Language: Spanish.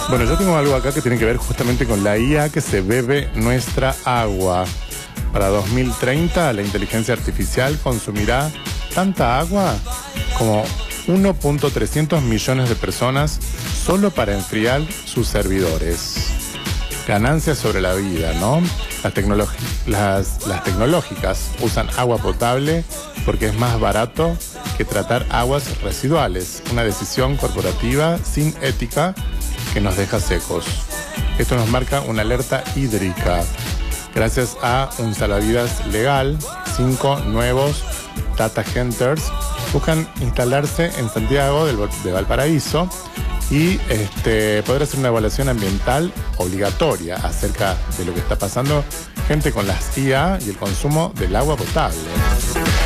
Bueno, yo tengo algo acá que tiene que ver justamente con la IA que se bebe nuestra agua. Para 2030, la inteligencia artificial consumirá tanta agua como 1.300 millones de personas solo para enfriar sus servidores. Ganancias sobre la vida, ¿no? Las tecnológicas usan agua potable porque es más barato que tratar aguas residuales. Una decisión corporativa sin ética que nos deja secos. Esto nos marca una alerta hídrica. Gracias a un salvavidas legal, 5 nuevos data centers buscan instalarse en Santiago de Valparaíso y poder hacer una evaluación ambiental obligatoria acerca de lo que está pasando, gente con las IA y el consumo del agua potable.